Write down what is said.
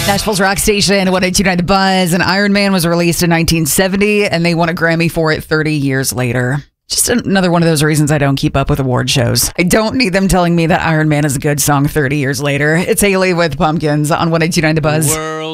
Nashville's rock station, 102.9 The Buzz, and Iron Man was released in 1970, and they won a Grammy for it 30 years later. Just another one of those reasons I don't keep up with award shows. I don't need them telling me that Iron Man is a good song 30 years later. It's Haley with Pumpkins on 102.9 The Buzz.